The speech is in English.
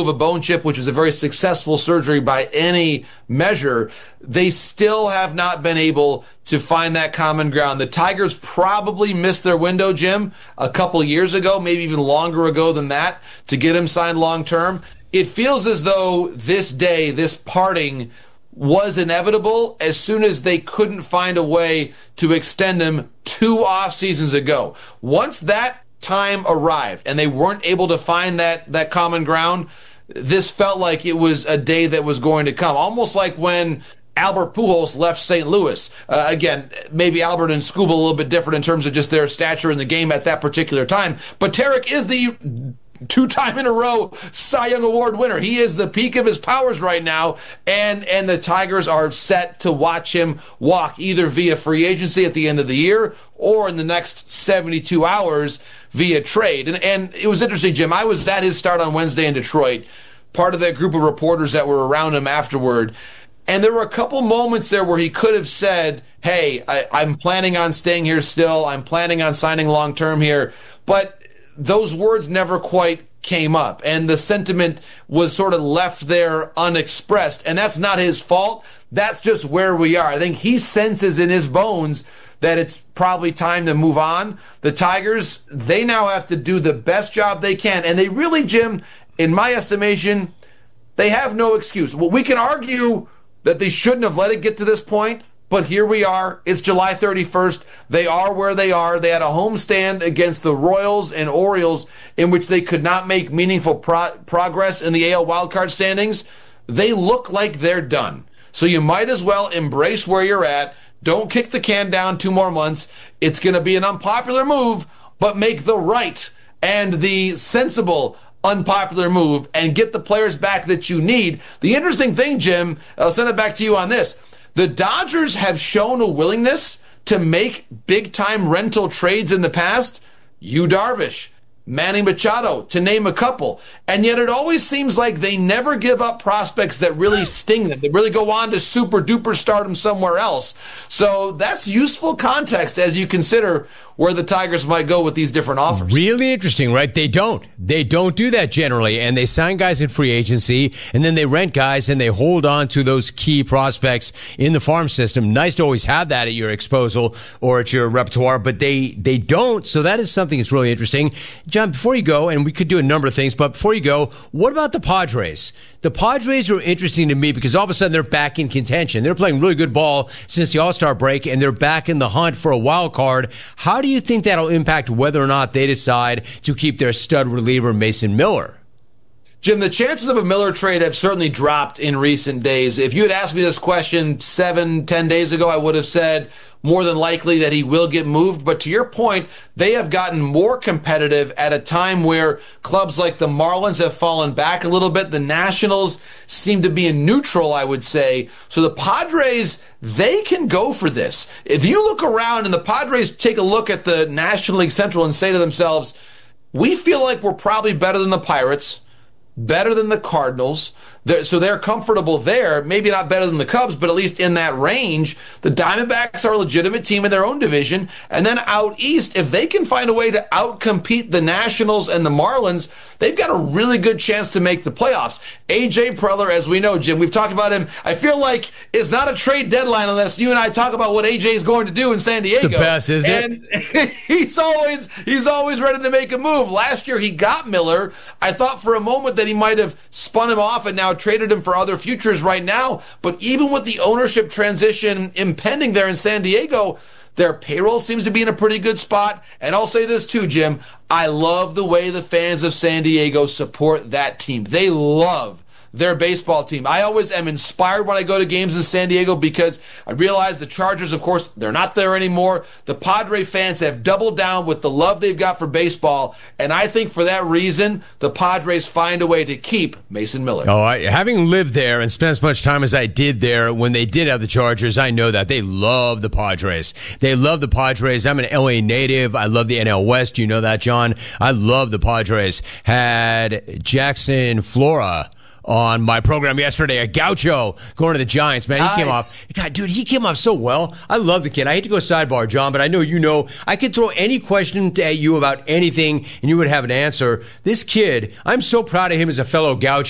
remove a bone chip, which is a very successful surgery by any measure, they still have not been able to find that common ground. The Tigers probably missed their window, Jim, a couple years ago, maybe even longer ago than that, to get him signed long term. It feels as though this day, this parting, was inevitable as soon as they couldn't find a way to extend him 2 off seasons ago. Once that time arrived and they weren't able to find that common ground, this felt like it was a day that was going to come. Almost like when Albert Pujols left St. Louis. Again, maybe Albert and Scuba a little bit different in terms of just their stature in the game at that particular time. But Tarek is the 2-time in a row Cy Young Award winner. He is the peak of his powers right now, and the Tigers are set to watch him walk either via free agency at the end of the year or in the next 72 hours via trade. And it was interesting, Jim. I was at his start on Wednesday in Detroit, part of that group of reporters that were around him afterward. And there were a couple moments there where he could have said, hey, I'm planning on staying here still. I'm planning on signing long term here. But those words never quite came up, and the sentiment was sort of left there unexpressed. And that's not his fault. That's just where we are. I think he senses in his bones that it's probably time to move on. The Tigers, they now have to do the best job they can. And they really, Jim, in my estimation, they have no excuse. Well, we can argue that they shouldn't have let it get to this point, but here we are. It's July 31st. They are where they are. They had a homestand against the Royals and Orioles in which they could not make meaningful progress in the AL wildcard standings. They look like they're done. So you might as well embrace where you're at. Don't kick the can down 2 more months. It's going to be an unpopular move, but make the right and the sensible unpopular move and get the players back that you need. The interesting thing, Jim, I'll send it back to you on this. The Dodgers have shown a willingness to make big-time rental trades in the past. Yu Darvish, Manny Machado, to name a couple. And yet it always seems like they never give up prospects that really sting them. They really go on to super-duper stardom somewhere else. So that's useful context as you consider where the Tigers might go with these different offers. Really interesting, right? They don't do that generally, and they sign guys in free agency, and then they rent guys, and they hold on to those key prospects in the farm system. Nice to always have that at your disposal or at your repertoire, but they don't, so that is something that's really interesting. John, before you go, and we could do a number of things, but before you go, what about the Padres? The Padres are interesting to me because all of a sudden they're back in contention. They're playing really good ball since the All-Star break, and they're back in the hunt for a wild card. How do you think that'll impact whether or not they decide to keep their stud reliever Mason Miller? Jim, the chances of a Miller trade have certainly dropped in recent days. If you had asked me this question 7-10 days ago, I would have said more than likely that he will get moved. But to your point, they have gotten more competitive at a time where clubs like the Marlins have fallen back a little bit. The Nationals seem to be in neutral, I would say. So the Padres, they can go for this. If you look around and the Padres take a look at the National League Central and say to themselves, we feel like we're probably better than the Pirates, better than the Cardinals, so they're comfortable there. Maybe not better than the Cubs, but at least in that range. The Diamondbacks are a legitimate team in their own division. And then out east, if they can find a way to outcompete the Nationals and the Marlins, they've got a really good chance to make the playoffs. A.J. Preller, as we know, Jim, we've talked about him. I feel like it's not a trade deadline unless you and I talk about what A.J. is going to do in San Diego. It's the best, isn't it? And he's always ready to make a move. Last year, he got Miller. I thought for a moment that he might have spun him off and now traded him for other futures right now. But even with the ownership transition impending there in San Diego, their payroll seems to be in a pretty good spot. And I'll say this too, Jim. I love the way the fans of San Diego support that team. They love their baseball team. I always am inspired when I go to games in San Diego because I realize the Chargers, of course, they're not there anymore. The Padre fans have doubled down with the love they've got for baseball, and I think for that reason, the Padres find a way to keep Mason Miller. Having lived there and spent as much time as I did there when they did have the Chargers, I know that. They love the Padres. They love the Padres. I'm an LA native. I love the NL West. You know that, John. I love the Padres. Had Jackson Flora on my program yesterday, a Gaucho going to the Giants. Man, he came off. God, dude, he came off so well. I love the kid. I hate to go sidebar, John, but I know you know. I could throw any question at you about anything, and you would have an answer. This kid, I'm so proud of him as a fellow Gaucho.